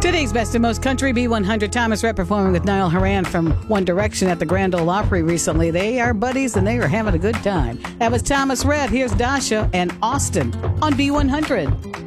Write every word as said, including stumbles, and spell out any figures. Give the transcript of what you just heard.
Today's Best and Most Country, B one hundred. Thomas Rhett performing with Niall Horan from One Direction at the Grand Ole Opry recently. They are buddies and they are having a good time. That was Thomas Rhett. Here's Dasha and Austin on B one hundred.